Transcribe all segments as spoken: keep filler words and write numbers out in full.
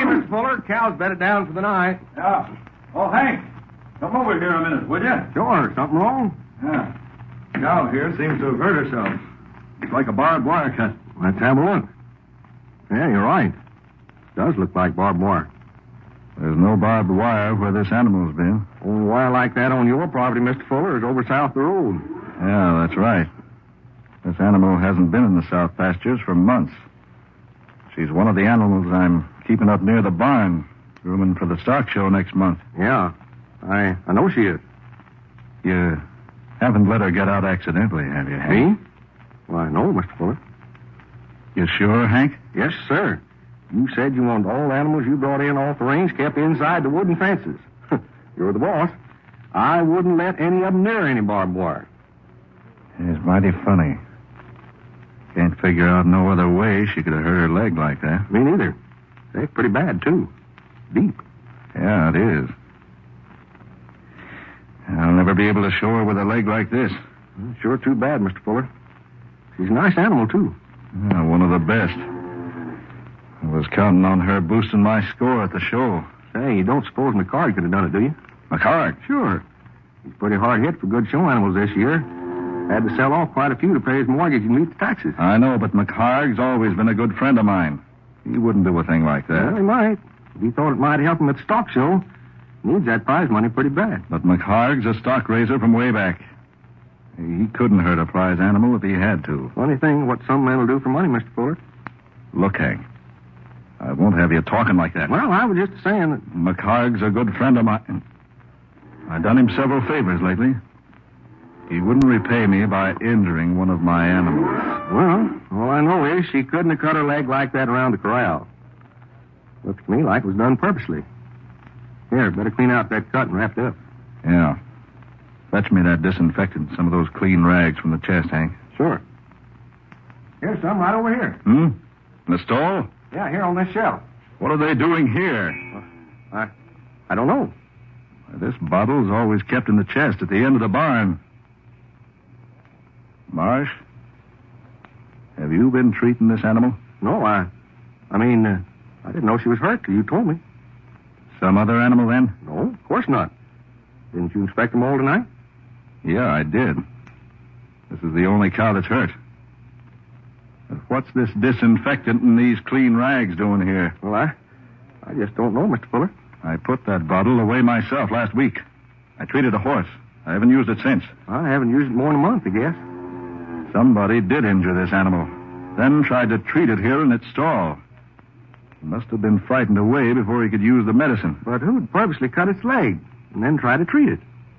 Mister Fuller. Cow's bedded down for the night. Yeah. Oh, Hank, come over here a minute, would you? Sure. Something wrong? Yeah. Cow here seems to have hurt herself. It's like a barbed wire cut. Let's have a look. Yeah, you're right. It does look like barbed wire. There's no barbed wire where this animal's been. Only wire like that on your property, Mister Fuller, is over south the road. Yeah, that's right. This animal hasn't been in the south pastures for months. She's one of the animals I'm keeping up near the barn, grooming for the stock show next month. Yeah, I I know she is. You haven't let her get out accidentally, have you, Hank? Me? Well, I know, Mister Fuller. You sure, Hank? Yes, sir. You said you wanted all animals you brought in off the range kept inside the wooden fences. You're the boss. I wouldn't let any of them near any barbed wire. It's mighty funny. Can't figure out no other way she could have hurt her leg like that. Me neither. It's pretty bad, too. Deep. Yeah, it is. I'll never be able to show her with a leg like this. Sure too bad, Mister Fuller. She's a nice animal, too. Yeah, one of the best. I was counting on her boosting my score at the show. Say, you don't suppose McCard could have done it, do you? McCard? Sure. He's pretty hard hit for good show animals this year. Had to sell off quite a few to pay his mortgage and meet the taxes. I know, but McHarg's always been a good friend of mine. He wouldn't do a thing like that. Well, he might. If he thought it might help him at the stock show, needs that prize money pretty bad. But McHarg's a stock raiser from way back. He couldn't hurt a prize animal if he had to. Funny thing, what some men will do for money, Mister Fuller. Look, Hank, I won't have you talking like that. Well, I was just saying that... McHarg's a good friend of mine. I've done him several favors lately. He wouldn't repay me by injuring one of my animals. Well, all I know is she couldn't have cut her leg like that around the corral. Looks to me like it was done purposely. Here, better clean out that cut and wrap it up. Yeah. Fetch me that disinfectant, some of those clean rags from the chest, Hank. Sure. Here's some right over here. Hmm? In the stall? Yeah, here on this shelf. What are they doing here? Uh, I I don't know. This bottle's always kept in the chest at the end of the barn. Marsh, have you been treating this animal? No, I... I mean, uh, I didn't know she was hurt till you told me. Some other animal, then? No, of course not. Didn't you inspect them all tonight? Yeah, I did. This is the only cow that's hurt. But what's this disinfectant and these clean rags doing here? Well, I... I just don't know, Mister Fuller. I put that bottle away myself last week. I treated a horse. I haven't used it since. I haven't used it more than a month, I guess. Somebody did injure this animal, then tried to treat it here in its stall. He must have been frightened away before he could use the medicine. But who'd purposely cut its leg and then try to treat it?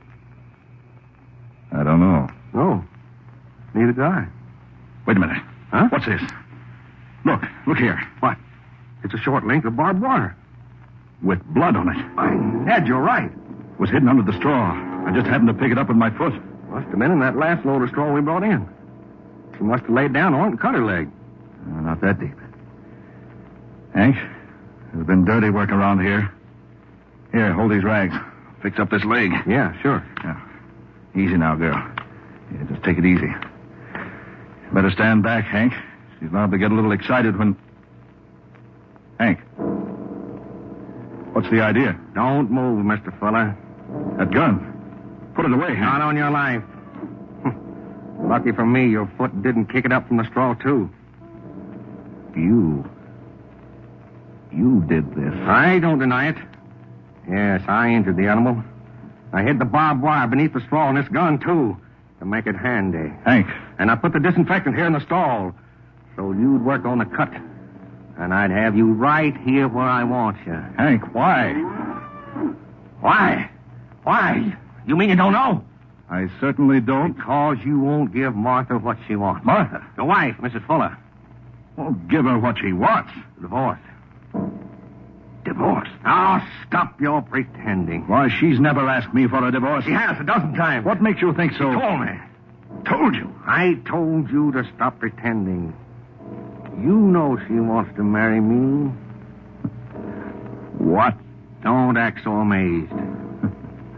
I don't know. No, neither do I. Wait a minute. Huh? What's this? Look, look here. What? It's a short length of barbed wire. With blood on it. My Ned, you're right. It was hidden under the straw. I just happened to pick it up with my foot. Must have been in that last load of straw we brought in. She must have laid down on it and cut her leg. Uh, not that deep. Hank, there's been dirty work around here. Here, hold these rags. Fix up this leg. Yeah, sure. Yeah. Easy now, girl. Yeah, just take it easy. Better stand back, Hank. She's liable to get a little excited when... Hank. What's the idea? Don't move, Mister Fuller. That gun. Put it away, Hank. Not on your life. Lucky for me, your foot didn't kick it up from the straw, too. You... You did this. I don't deny it. Yes, I injured the animal. I hid the barbed wire beneath the straw in this gun, too, to make it handy. Hank. And I put the disinfectant here in the stall, so you'd work on the cut. And I'd have you right here where I want you. Hank, why? Why? Why? You mean you don't know? I certainly don't. Because you won't give Martha what she wants. Martha? Your wife, Missus Fuller. Won't give her what she wants. Divorce. Divorce? Now, stop your pretending. Why, she's never asked me for a divorce. She has a dozen times. What makes you think so? She told me. Told you? I told you to stop pretending. You know she wants to marry me. What? Don't act so amazed.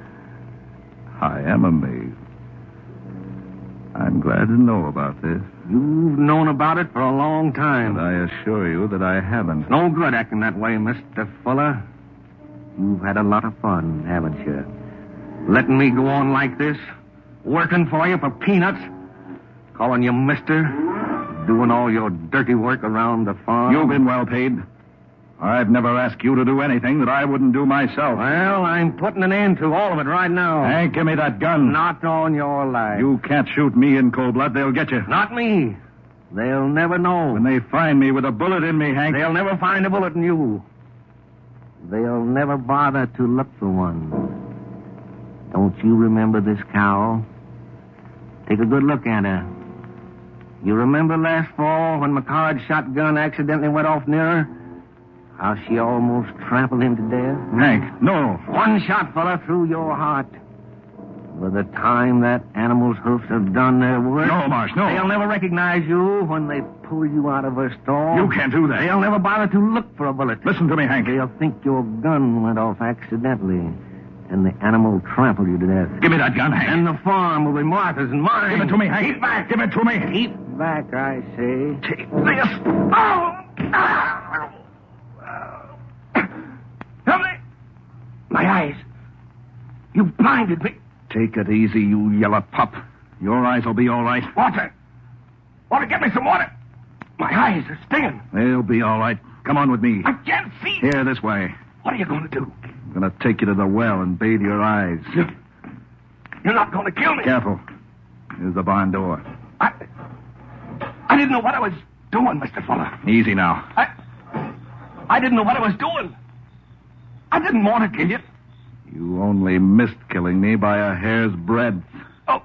I am amazed. I'm glad to know about this. You've known about it for a long time. But I assure you that I haven't. No good acting that way, Mister Fuller. You've had a lot of fun, haven't you? Letting me go on like this, working for you for peanuts, calling you mister, doing all your dirty work around the farm. You've been well paid. I've never asked you to do anything that I wouldn't do myself. Well, I'm putting an end to all of it right now. Hank, give me that gun. Not on your life. You can't shoot me in cold blood. They'll get you. Not me. They'll never know. When they find me with a bullet in me, Hank... They'll never find a bullet in you. They'll never bother to look for one. Don't you remember this cow? Take a good look at her. You remember last fall when McCard's shotgun accidentally went off near her? How she almost trampled him to death? Hank, no. One shot, fella, through your heart. By the time that animal's hoofs have done their work... No, Marsh, no. They'll never recognize you when they pull you out of her stall. You can't do that. They'll never bother to look for a bullet. Listen to me, Hank. They'll think your gun went off accidentally, and the animal trampled you to death. Give me that gun, Hank. And the farm will be Martha's and mine. Give it to me, Hank. Keep back. Give it to me. Keep back, I say. Take this. Oh! Help me! My eyes. You blinded me. Take it easy, you yellow pup. Your eyes will be all right. Water. Water, get me some water. My eyes are stinging. They'll be all right. Come on with me. I can't see. Here, this way. What are you going to do? I'm going to take you to the well and bathe your eyes. You, you're not going to kill me. Careful. Here's the barn door. I, I didn't know what I was doing, Mister Fuller. Easy now. I, I didn't know what I was doing. I didn't want to kill you. You only missed killing me by a hair's breadth. Oh,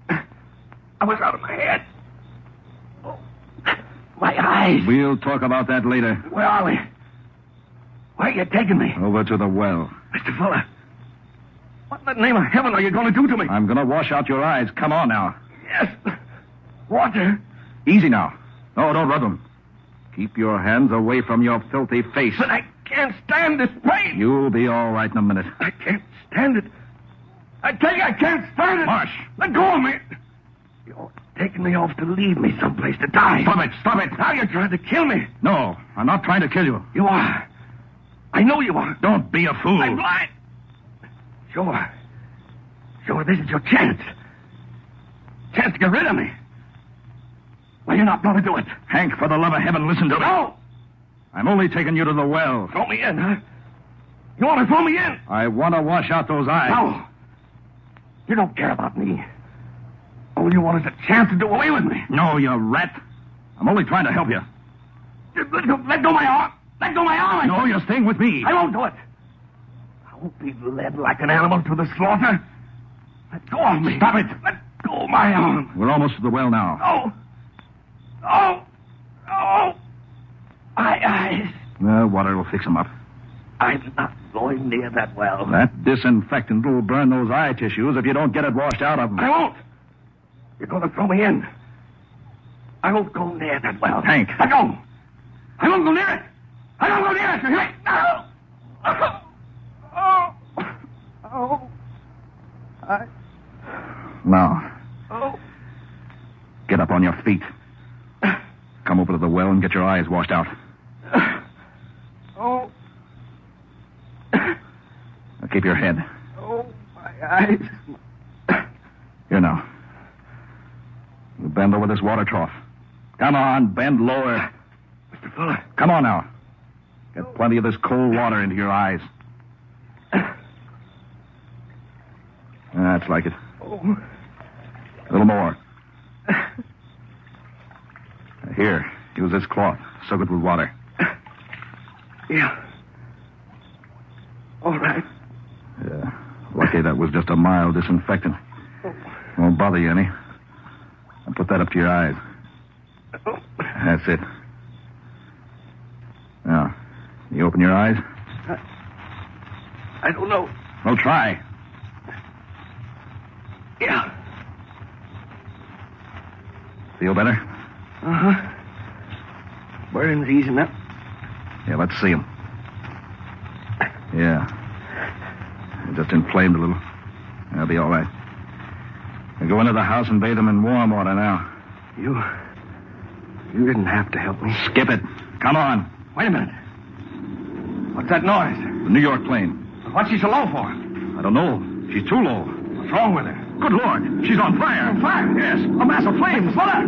I was out of my head. Oh, my eyes. We'll talk about that later. Where are we? Where are you taking me? Over to the well. Mister Fuller, what in the name of heaven are you going to do to me? I'm going to wash out your eyes. Come on now. Yes. Water. Easy now. No, don't rub them. Keep your hands away from your filthy face. But I can't stand this pain. You'll be all right in a minute. I can't stand it. I tell you, I can't stand it. Marsh. Let go of me. You're taking me off to leave me someplace to die. Stop it. Stop it. Now you're trying to kill me. No, I'm not trying to kill you. You are. I know you are. Don't be a fool. I'm blind. Sure. Sure, this is your chance. Chance to get rid of me. Well, you're not going to do it. Hank, for the love of heaven, listen to me. No. I'm only taking you to the well. Throw me in, huh? You want to throw me in? I want to wash out those eyes. No. You don't care about me. All you want is a chance to do away with me. No, you rat. I'm only trying to help you. Let go, let go my arm. Let go my arm. No, you're staying with me. I won't do it. I won't be led like an animal to the slaughter. Let go of me. Stop it. Let go of my arm. We're almost to the well now. Oh. Oh. Oh. My eyes. The water will fix them up. I'm not going near that well. That disinfectant will burn those eye tissues if you don't get it washed out of them. I won't. You're going to throw me in. I won't go near that well. Hank. I don't. I won't go near it. I don't go near it. You hear me? No. Oh. Oh. Oh. I. Now. Oh. Get up on your feet. Come over to the well and get your eyes washed out. Oh. Now keep your head. Oh, my eyes. Here now. You bend over this water trough. Come on, bend lower. Mister Fuller. Come on now. Get plenty of this cold water into your eyes. That's like it. Oh. A little more. Here, use this cloth. Soak it with water. Yeah. All right. Yeah. Lucky that was just a mild disinfectant. Won't bother you any. I'll put that up to your eyes. That's it. Now, you open your eyes? I, I don't know. Well, try. Yeah. Feel better? Uh-huh. Burn's easing up. Yeah, let's see him. Yeah. It just inflamed a little. That'll be all right. Now go into the house and bathe him in warm water now. You... You didn't have to help me. Skip it. Come on. Wait a minute. What's that noise? The New York plane. What's she so low for? I don't know. She's too low. What's wrong with her? Good Lord. She's on fire. On fire? Yes. A mass of flames. What?